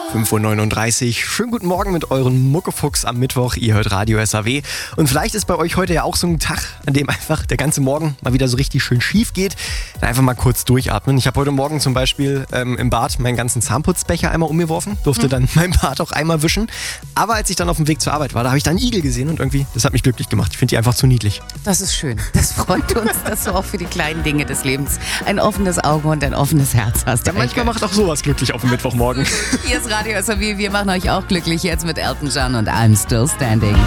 5:39 Uhr. Schönen guten Morgen mit euren Muckefuchs am Mittwoch. Ihr hört Radio SAW. Und vielleicht ist bei euch heute ja auch so ein Tag, an dem einfach der ganze Morgen mal wieder so richtig schön schief geht. Dann einfach mal kurz durchatmen. Ich habe heute Morgen zum Beispiel im Bad meinen ganzen Zahnputzbecher einmal umgeworfen. Durfte dann mein Bad auch einmal wischen. Aber als ich dann auf dem Weg zur Arbeit war, da habe ich dann einen Igel gesehen. Und irgendwie, das hat mich glücklich gemacht. Ich finde die einfach zu niedlich. Das ist schön. Das freut uns, dass du auch für die kleinen Dinge des Lebens ein offenes Auge und ein offenes Herz hast. Ja, manchmal macht auch sowas glücklich auf dem Mittwochmorgen. Hier ist Radio SAW, wir machen euch auch glücklich jetzt mit Elton John und I'm Still Standing.